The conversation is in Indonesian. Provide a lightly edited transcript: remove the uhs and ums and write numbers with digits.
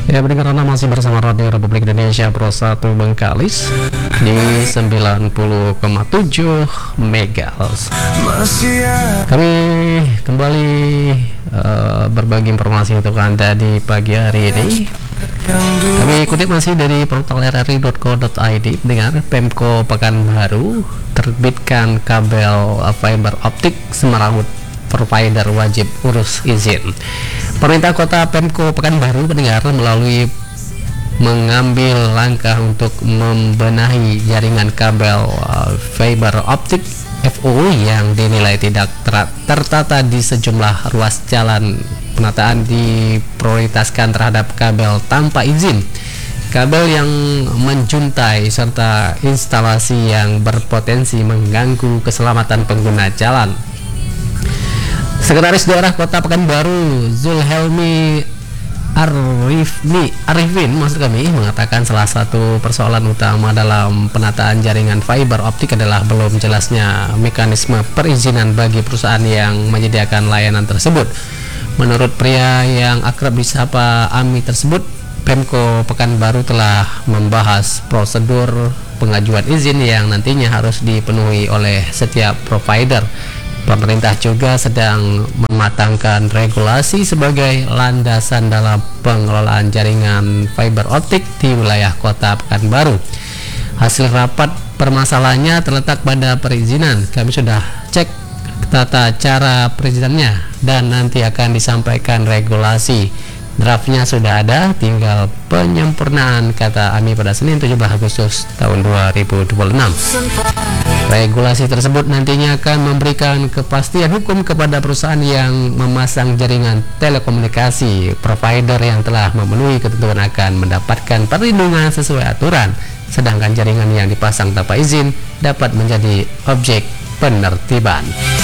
Ya, pendengar Anda masih bersama Radio Republik Indonesia Pro 1 Bengkalis di 90,7 MHz. Kami kembali berbagi informasi untuk Anda di pagi hari ini. Kami kutip masih dari portal rri.co.id dengan Pemko Pekanbaru terbitkan kabel fiber optik Semerawut, provider wajib urus izin. Pemerintah Kota Pemko Pekanbaru pendengar melalui mengambil langkah untuk membenahi jaringan kabel fiber optik FO yang dinilai tidak tertata di sejumlah ruas jalan. Penataan diprioritaskan terhadap kabel tanpa izin, kabel yang menjuntai, serta instalasi yang berpotensi mengganggu keselamatan pengguna jalan. Sekretaris Daerah Kota Pekanbaru Zulhelmi Arifin mengatakan salah satu persoalan utama dalam penataan jaringan fiber optik adalah belum jelasnya mekanisme perizinan bagi perusahaan yang menyediakan layanan tersebut. Menurut pria yang akrab disapa Ami tersebut, Pemko Pekanbaru telah membahas prosedur pengajuan izin yang nantinya harus dipenuhi oleh setiap provider. Pemerintah juga sedang mematangkan regulasi sebagai landasan dalam pengelolaan jaringan fiber optik di wilayah Kota Pekanbaru. Hasil rapat permasalahannya terletak pada perizinan. Kami sudah cek tata cara perizinannya dan nanti akan disampaikan regulasi. Draftnya sudah ada, tinggal penyempurnaan, kata Ami pada Senin 17 Agustus tahun 2026. Regulasi tersebut nantinya akan memberikan kepastian hukum kepada perusahaan yang memasang jaringan telekomunikasi. Provider yang telah memenuhi ketentuan akan mendapatkan perlindungan sesuai aturan, sedangkan jaringan yang dipasang tanpa izin dapat menjadi objek penertiban.